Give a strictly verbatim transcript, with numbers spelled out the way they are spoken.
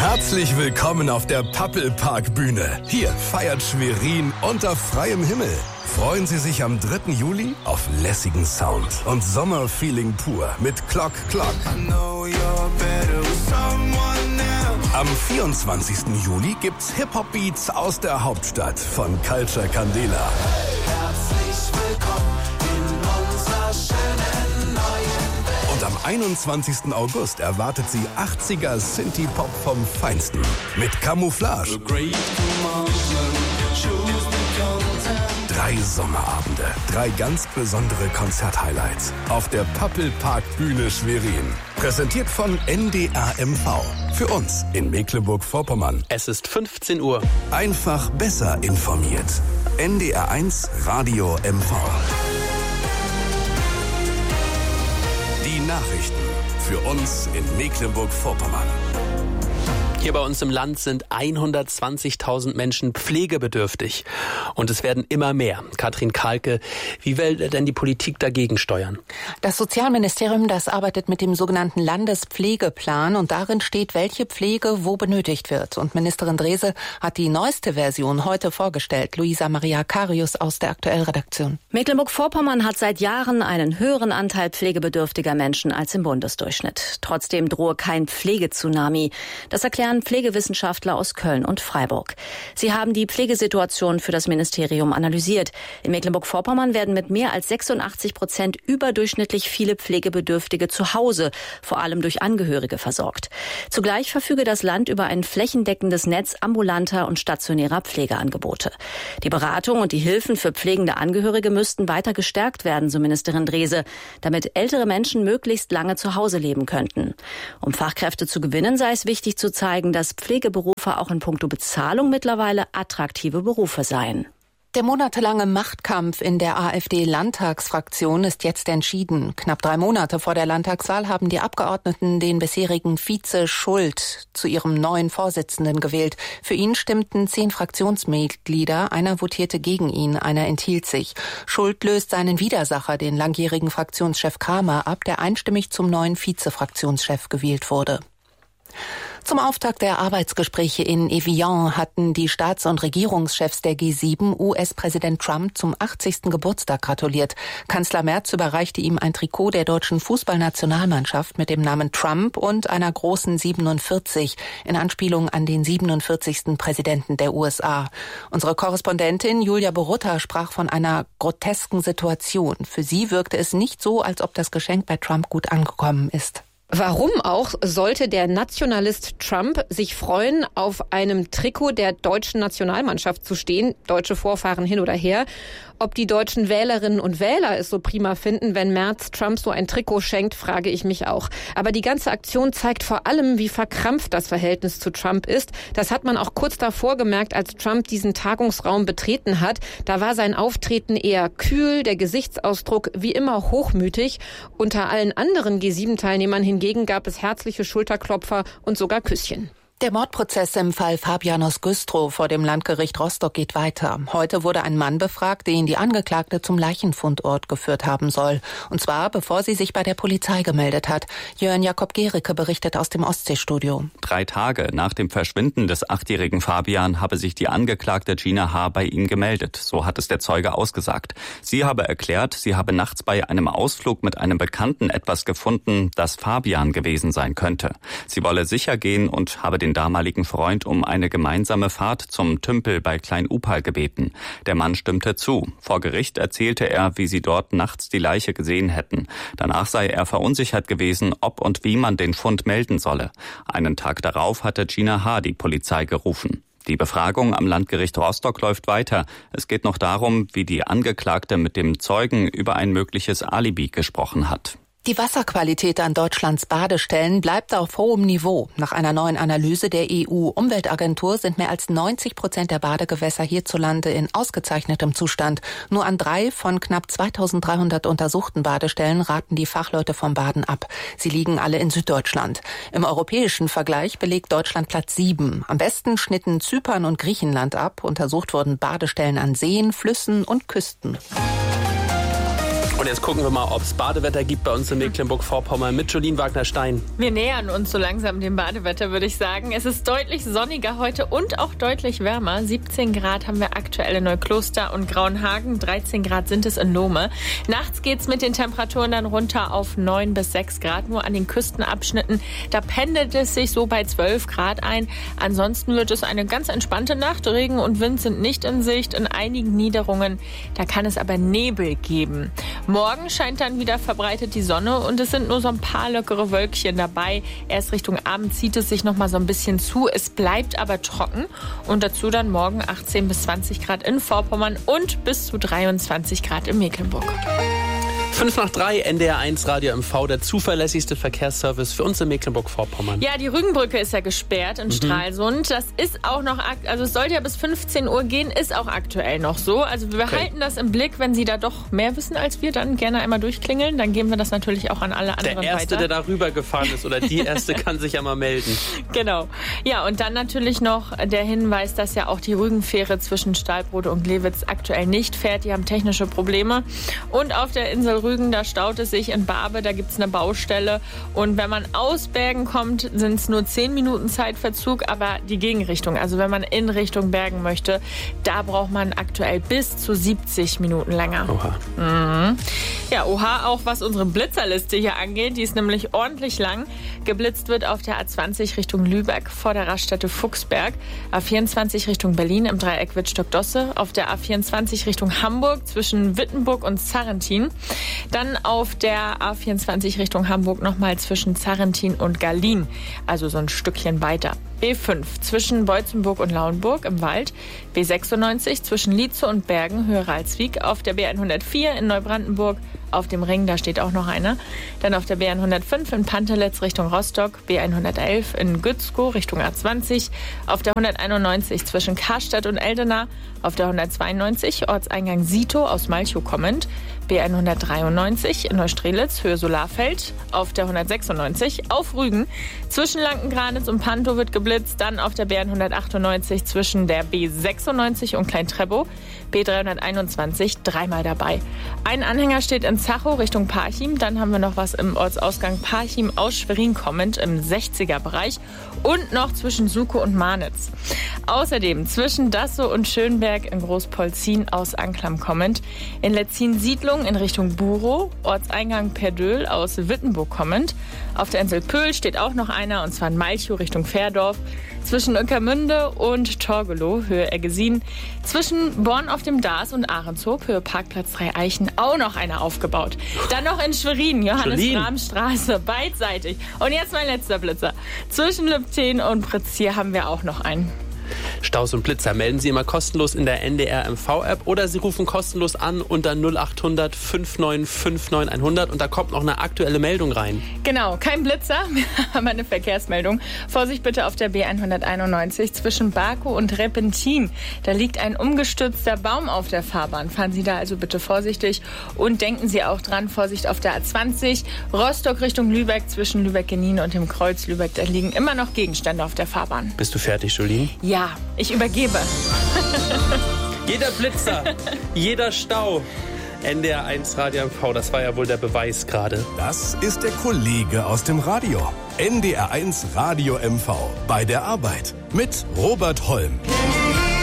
Herzlich willkommen auf der Pappelpark-Bühne. Hier feiert Schwerin unter freiem Himmel. Freuen Sie sich am dritten Juli auf lässigen Sound und Sommerfeeling pur mit Clock Clock. Am vierundzwanzigsten Juli gibt's Hip-Hop-Beats aus der Hauptstadt von Culture Candela. Herzlich willkommen in unserer schönen neuen Welt. Und am einundzwanzigsten August erwartet sie achtziger Synthie-Pop vom Feinsten mit Camouflage. Drei Sommerabende, drei ganz besondere Konzerthighlights auf der Pappelpark-Bühne Schwerin. Präsentiert von N D R M V. Für uns in Mecklenburg-Vorpommern. Es ist fünfzehn Uhr. Einfach besser informiert. N D R eins Radio M V. Die Nachrichten für uns in Mecklenburg-Vorpommern. Hier bei uns im Land sind hundertzwanzigtausend Menschen pflegebedürftig. Und es werden immer mehr. Katrin Kahlke, wie will denn die Politik dagegen steuern? Das Sozialministerium, das arbeitet mit dem sogenannten Landespflegeplan. Und darin steht, welche Pflege wo benötigt wird. Und Ministerin Drese hat die neueste Version heute vorgestellt. Luisa Maria Karius aus der Aktuellredaktion. Mecklenburg-Vorpommern hat seit Jahren einen höheren Anteil pflegebedürftiger Menschen als im Bundesdurchschnitt. Trotzdem drohe kein Pflegetsunami. Das erklären Pflegewissenschaftler aus Köln und Freiburg. Sie haben die Pflegesituation für das Ministerium analysiert. In Mecklenburg-Vorpommern werden mit mehr als sechsundachtzig Prozent überdurchschnittlich viele Pflegebedürftige zu Hause, vor allem durch Angehörige, versorgt. Zugleich verfüge das Land über ein flächendeckendes Netz ambulanter und stationärer Pflegeangebote. Die Beratung und die Hilfen für pflegende Angehörige müssten weiter gestärkt werden, so Ministerin Drese, damit ältere Menschen möglichst lange zu Hause leben könnten. Um Fachkräfte zu gewinnen, sei es wichtig zu zeigen, dass Pflegeberufe auch in puncto Bezahlung mittlerweile attraktive Berufe seien. Der monatelange Machtkampf in der AfD-Landtagsfraktion ist jetzt entschieden. Knapp drei Monate vor der Landtagswahl haben die Abgeordneten den bisherigen Vize Schult zu ihrem neuen Vorsitzenden gewählt. Für ihn stimmten zehn Fraktionsmitglieder, einer votierte gegen ihn, einer enthielt sich. Schult löst seinen Widersacher, den langjährigen Fraktionschef Kramer, ab, der einstimmig zum neuen Vize-Fraktionschef gewählt wurde. Zum Auftakt der Arbeitsgespräche in Evian hatten die Staats- und Regierungschefs der G sieben U S-Präsident Trump zum achtzigsten Geburtstag gratuliert. Kanzler Merz überreichte ihm ein Trikot der deutschen Fußballnationalmannschaft mit dem Namen Trump und einer großen siebenundvierzig in Anspielung an den siebenundvierzigsten Präsidenten der U S A. Unsere Korrespondentin Julia Borutta sprach von einer grotesken Situation. Für sie wirkte es nicht so, als ob das Geschenk bei Trump gut angekommen ist. Warum auch sollte der Nationalist Trump sich freuen, auf einem Trikot der deutschen Nationalmannschaft zu stehen, deutsche Vorfahren hin oder her? Ob die deutschen Wählerinnen und Wähler es so prima finden, wenn Merz Trump so ein Trikot schenkt, frage ich mich auch. Aber die ganze Aktion zeigt vor allem, wie verkrampft das Verhältnis zu Trump ist. Das hat man auch kurz davor gemerkt, als Trump diesen Tagungsraum betreten hat. Da war sein Auftreten eher kühl, der Gesichtsausdruck wie immer hochmütig. Unter allen anderen G sieben Teilnehmern hingegen gab es herzliche Schulterklopfer und sogar Küsschen. Der Mordprozess im Fall Fabianos Güstrow vor dem Landgericht Rostock geht weiter. Heute wurde ein Mann befragt, den die Angeklagte zum Leichenfundort geführt haben soll. Und zwar, bevor sie sich bei der Polizei gemeldet hat. Jörn Jakob Gericke berichtet aus dem Ostseestudio. Drei Tage nach dem Verschwinden des achtjährigen Fabian habe sich die Angeklagte Gina H. bei ihm gemeldet. So hat es der Zeuge ausgesagt. Sie habe erklärt, sie habe nachts bei einem Ausflug mit einem Bekannten etwas gefunden, das Fabian gewesen sein könnte. Sie wolle sicher gehen und habe den den damaligen Freund um eine gemeinsame Fahrt zum Tümpel bei Klein-Upal gebeten. Der Mann stimmte zu. Vor Gericht erzählte er, wie sie dort nachts die Leiche gesehen hätten. Danach sei er verunsichert gewesen, ob und wie man den Fund melden solle. Einen Tag darauf hatte Gina H. die Polizei gerufen. Die Befragung am Landgericht Rostock läuft weiter. Es geht noch darum, wie die Angeklagte mit dem Zeugen über ein mögliches Alibi gesprochen hat. Die Wasserqualität an Deutschlands Badestellen bleibt auf hohem Niveau. Nach einer neuen Analyse der E U-Umweltagentur sind mehr als neunzig Prozent der Badegewässer hierzulande in ausgezeichnetem Zustand. Nur an drei von knapp zweitausenddreihundert untersuchten Badestellen raten die Fachleute vom Baden ab. Sie liegen alle in Süddeutschland. Im europäischen Vergleich belegt Deutschland Platz sieben. Am besten schnitten Zypern und Griechenland ab. Untersucht wurden Badestellen an Seen, Flüssen und Küsten. Und jetzt gucken wir mal, ob es Badewetter gibt bei uns in Mecklenburg-Vorpommern mit Jolien Wagner-Stein. Wir nähern uns so langsam dem Badewetter, würde ich sagen. Es ist deutlich sonniger heute und auch deutlich wärmer. siebzehn Grad haben wir aktuell in Neukloster und Grauenhagen. dreizehn Grad sind es in Lohme. Nachts geht's mit den Temperaturen dann runter auf neun bis sechs Grad. Nur an den Küstenabschnitten, da pendelt es sich so bei zwölf Grad ein. Ansonsten wird es eine ganz entspannte Nacht. Regen und Wind sind nicht in Sicht. In einigen Niederungen, da kann es aber Nebel geben. Morgen scheint dann wieder verbreitet die Sonne und es sind nur so ein paar lockere Wölkchen dabei. Erst Richtung Abend zieht es sich noch mal so ein bisschen zu. Es bleibt aber trocken und dazu dann morgen achtzehn bis zwanzig Grad in Vorpommern und bis zu dreiundzwanzig Grad in Mecklenburg. fünf nach drei, N D R eins Radio M V, der zuverlässigste Verkehrsservice für uns in Mecklenburg-Vorpommern. Ja, die Rügenbrücke ist ja gesperrt in Mhm. Stralsund. Das ist auch noch, also es sollte ja bis fünfzehn Uhr gehen, ist auch aktuell noch so. Also wir Okay. halten das im Blick, wenn Sie da doch mehr wissen als wir, dann gerne einmal durchklingeln. Dann geben wir das natürlich auch an alle Der anderen Erste, weiter. der da rübergefahren ist oder die Erste, kann sich ja mal melden. Genau. Ja, und dann natürlich noch der Hinweis, dass ja auch die Rügenfähre zwischen Stahlbrode und Glewitz aktuell nicht fährt. Die haben technische Probleme. Und auf der Insel Rügen, da staut es sich in Barbe, da gibt es eine Baustelle. Und wenn man aus Bergen kommt, sind es nur zehn Minuten Zeitverzug, aber die Gegenrichtung, also wenn man in Richtung Bergen möchte, da braucht man aktuell bis zu siebzig Minuten länger. Oha. Mhm. Ja, oha, auch was unsere Blitzerliste hier angeht, die ist nämlich ordentlich lang. Geblitzt wird auf der A zwanzig Richtung Lübeck vor der Raststätte Fuchsberg, A vierundzwanzig Richtung Berlin im Dreieck Wittstock-Dosse, auf der A vierundzwanzig Richtung Hamburg zwischen Wittenburg und Zarrentin, dann auf der A vierundzwanzig Richtung Hamburg nochmal zwischen Zarrentin und Garlin, also so ein Stückchen weiter. B fünf zwischen Beutzenburg und Lauenburg im Wald, B sechsundneunzig zwischen Lietze und Bergen, Höhe Ralswiek, auf der B hundertvier in Neubrandenburg, auf dem Ring, da steht auch noch einer. Dann auf der B hundertfünf in Pantelitz Richtung Rostock, B hundertelf in Gützkow Richtung A zwanzig, auf der hunderteinundneunzig zwischen Karstadt und Eldena, auf der hundertzweiundneunzig Ortseingang Sito aus Malchow kommend, B hundertdreiundneunzig in Neustrelitz, Höhe Solarfeld, auf der hundertsechsundneunzig auf Rügen, zwischen Lanken-Granitz und Pantow wird geblitzt, dann auf der B hundertachtundneunzig zwischen der B sechsundneunzig und Klein-Treppow, B dreihunderteinundzwanzig dreimal dabei. Ein Anhänger steht in Zachow Richtung Parchim, dann haben wir noch was im Ortsausgang Parchim aus Schwerin kommend im sechziger Bereich und noch zwischen Sukow und Marnitz. Außerdem zwischen Dassow und Schönberg in Großpolzin aus Anklam kommend, in Letzin-Siedlung in Richtung Burow, Ortseingang Perdöhl aus Wittenburg kommend. Auf der Insel Pöhl steht auch noch einer, und zwar in Malchow Richtung Fährdorf. Zwischen Ueckermünde und Torgelow, Höhe Eggesin. Zwischen Born auf dem Dars und Ahrenshoop, Höhe Parkplatz Drei Eichen, auch noch einer aufgebaut. Dann noch in Schwerin, Johannes-Rahm-Straße, beidseitig. Und jetzt mein letzter Blitzer. Zwischen Lübten und Pritz, hier haben wir auch noch einen. Staus und Blitzer melden Sie immer kostenlos in der N D R M V-App oder Sie rufen kostenlos an unter null acht hundert neunundfünfzig neunundfünfzig hundert und da kommt noch eine aktuelle Meldung rein. Genau, kein Blitzer, aber eine Verkehrsmeldung. Vorsicht bitte auf der B hunderteinundneunzig zwischen Barkow und Repentin. Da liegt ein umgestürzter Baum auf der Fahrbahn. Fahren Sie da also bitte vorsichtig und denken Sie auch dran, Vorsicht auf der A zwanzig, Rostock Richtung Lübeck zwischen Lübeck-Genin und dem Kreuz Lübeck. Da liegen immer noch Gegenstände auf der Fahrbahn. Bist du fertig, Jolien? Ja, ich übergebe. Jeder Blitzer, jeder Stau. N D R eins Radio M V, das war ja wohl der Beweis gerade. Das ist der Kollege aus dem Radio. N D R eins Radio M V bei der Arbeit mit Robert Holm.